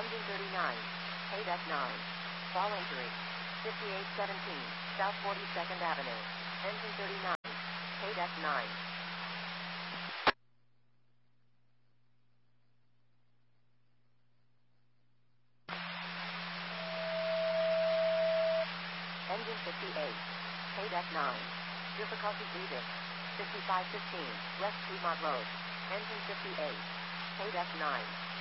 Engine 39. Paid F9. Fall entry. 5817, South 42nd Avenue. Engine 39. Paid F9. Engine 58. Paid F9. Difficulty greeted. 5515, West Tremont Road. Engine 58. Paid F9.